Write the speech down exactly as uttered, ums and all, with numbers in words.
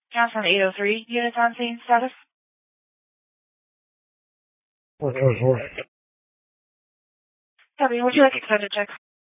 Johnson eight oh three, units on scene status. Four four four. Copy, would you like extended check?